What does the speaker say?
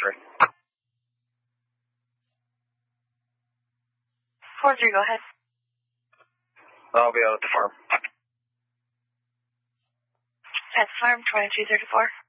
4-3. 4-3, go ahead. I'll be out at the farm. At the farm, 2234.